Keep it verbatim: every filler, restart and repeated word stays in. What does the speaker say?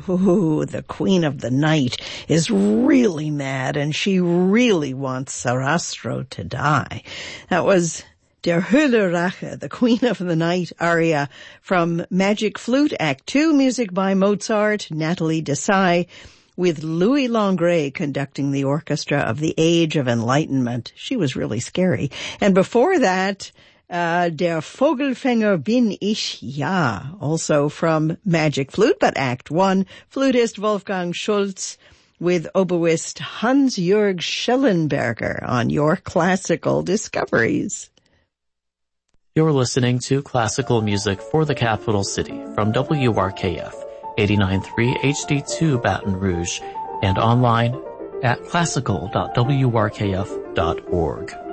Ooh, the Queen of the Night is really mad and she really wants Sarastro to die. That was Der Höhle Rache, the Queen of the Night aria from Magic Flute Act two, music by Mozart, Nathalie Desai, with Louis Langret conducting the orchestra of the Age of Enlightenment. She was really scary. And before that, uh, Der Vogelfänger bin ich, ja, also from Magic Flute, but Act one, flutist Wolfgang Schultz with oboist Hans-Jörg Schellenberger on your classical discoveries. You're listening to Classical Music for the Capital City from W R K F. eighty-nine point three H D two Baton Rouge, and online at classical dot w r k f dot org.